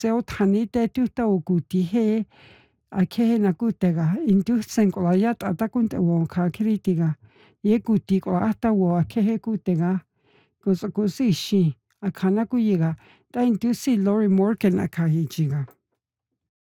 Se o tani te tuta o kuti he a kehe na kutega intu senkola ya tata kunte wo ka kritiga ye kuti ko ata wo a kehe kutega kusi shi a kana kuyiga ta intu si Lori Morgan a kahichiga.